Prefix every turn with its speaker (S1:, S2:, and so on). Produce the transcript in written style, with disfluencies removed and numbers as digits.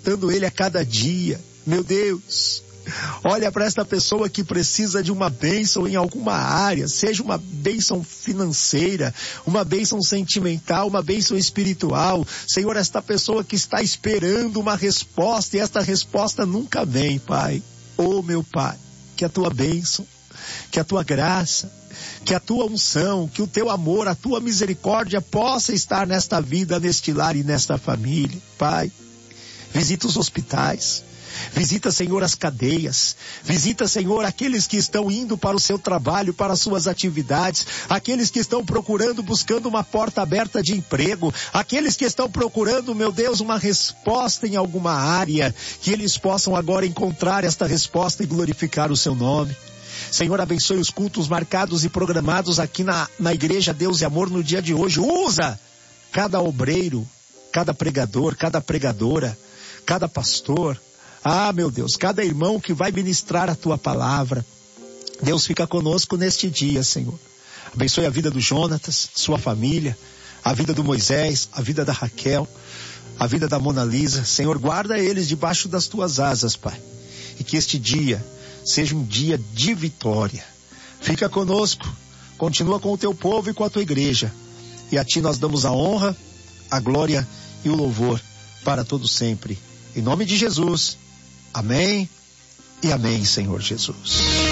S1: confortando ele a cada dia. Meu Deus, olha para esta pessoa que precisa de uma bênção em alguma área, seja uma bênção financeira, uma bênção sentimental, uma bênção espiritual. Senhor, esta pessoa que está esperando uma resposta e esta resposta nunca vem, Pai. Oh, meu Pai, que a tua bênção, que a tua graça, que a tua unção, que o teu amor, a tua misericórdia possa estar nesta vida, neste lar e nesta família. Pai, visita os hospitais, visita, Senhor, as cadeias, visita, Senhor, aqueles que estão indo para o seu trabalho, para as suas atividades, aqueles que estão procurando, buscando uma porta aberta de emprego, aqueles que estão procurando, meu Deus, uma resposta em alguma área, que eles possam agora encontrar esta resposta e glorificar o seu nome. Senhor, abençoe os cultos marcados e programados aqui na Igreja Deus e Amor no dia de hoje. Usa cada obreiro, cada pregador, cada pregadora, cada pastor. Ah, meu Deus, cada irmão que vai ministrar a tua palavra. Deus, fica conosco neste dia, Senhor. Abençoe a vida do Jonatas, sua família, a vida do Moisés, a vida da Raquel, a vida da Mona Lisa. Senhor, guarda eles debaixo das tuas asas, Pai. E que este dia seja um dia de vitória. Fica conosco, continua com o teu povo e com a tua igreja. E a ti nós damos a honra, a glória e o louvor para todo sempre. Em nome de Jesus. Amém e amém, Senhor Jesus.